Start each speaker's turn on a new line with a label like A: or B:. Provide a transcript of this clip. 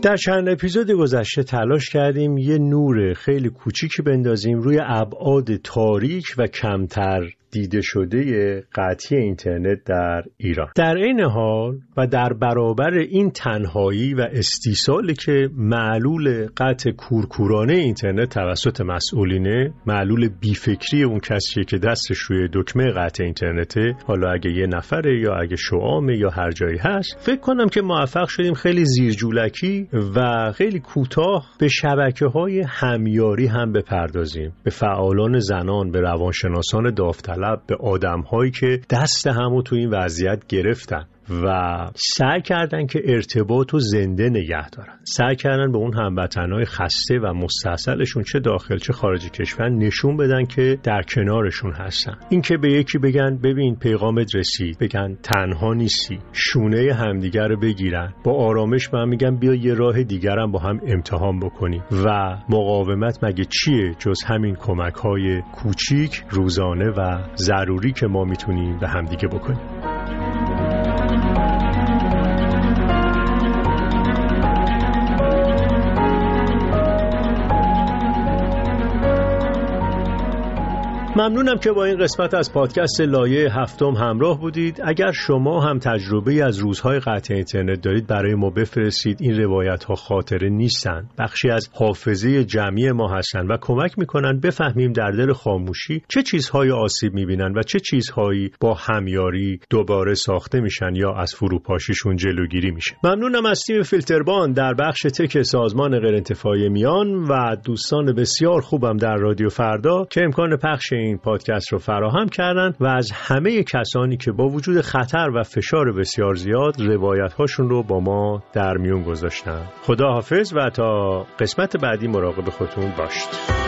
A: در چند اپیزود گذشته تلاش کردیم یه نور خیلی کوچیکی بندازیم روی ابعاد تاریک و کمتر دیده شده قطعی اینترنت در ایران. در این حال و در برابر این تنهایی و استیصالی که معلول قطع کورکورانه اینترنت توسط مسئولینه، معلول بیفکری اون کسیه که دستش روی دکمه قطع اینترنته، حالا اگه یه نفره یا اگه شعامه یا هر جایی هست، فکر کنم که موفق شدیم خیلی زیرجولکی و خیلی کوتاه به شبکه‌های همیاری هم بپردازیم، به فعالان زنان، به روانشناسان داوطلب، به آدم‌هایی که دست همو تو این وضعیت گرفتن و سعی کردن که ارتباط رو زنده نگه دارن، سعی کردن به اون هموطنهای خسته و مستحصلشون چه داخل چه خارج کشور نشون بدن که در کنارشون هستن. این که به یکی بگن ببین پیغامت رسید، بگن تنها نیستی، شونه همدیگر رو بگیرن، با آرامش به هم میگن بیا یه راه دیگرم با هم امتحان بکنیم. و مقاومت مگه چیه جز همین کمک‌های کوچیک روزانه و ضروری که ما میتونیم به همدیگه بکنیم. ممنونم که با این قسمت از پادکست لایه هفتم همراه بودید. اگر شما هم تجربه از روزهای قطع اینترنت دارید برای ما بفرستید. این روایت ها خاطره نیستن، بخشی از حافظه جمعی ما هستن و کمک میکنن بفهمیم در دل خاموشی چه چیزهای آسیب میبینن و چه چیزهایی با همیاری دوباره ساخته میشن یا از فروپاشیشون جلوگیری میشه. ممنونم از تیم فیلتربان در بخش تک سازمان غیرانتفاعی میان و دوستان بسیار خوبم در رادیو فردا که امکان پخش این پادکست رو فراهم کردن و از همه کسانی که با وجود خطر و فشار بسیار زیاد روایت هاشون رو با ما در میون گذاشتن. خدا حافظ و تا قسمت بعدی مراقب خودتون باشید.